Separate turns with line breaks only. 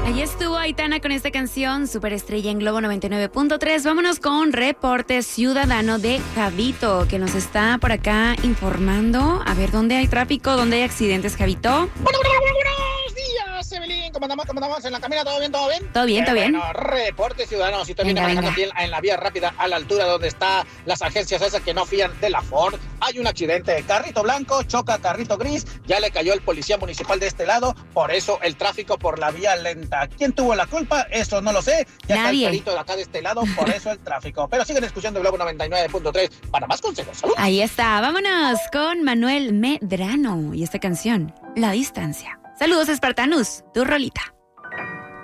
Ahí estuvo Aitana con esta canción, Superestrella en Globo 99.3. Vámonos con reporte ciudadano de Javito, que nos está por acá informando. A ver, ¿dónde hay tráfico? ¿Dónde hay accidentes, Javito?
Buenos días, Evelyn. ¿Cómo andamos en la camina? ¿Todo bien?
Todo bien, todo bien.
Bueno, reporte ciudadano. Si usted viene manejando aquí en la vía rápida a la altura donde están las agencias esas que no fían de la Ford, hay un accidente. Carrito blanco choca carrito gris. Ya le cayó el policía municipal de este lado. Por eso el tráfico por la vía lenta. ¿Quién tuvo la culpa? Eso no lo sé. Ya
Nadie.
está el perito de acá de este lado. Por eso el tráfico. Pero siguen escuchando Globo 99.3 para más consejos. ¡Salud!
Ahí está, vámonos con Manuel Medrano y esta canción, La Distancia. Saludos, espartanos, tu rolita.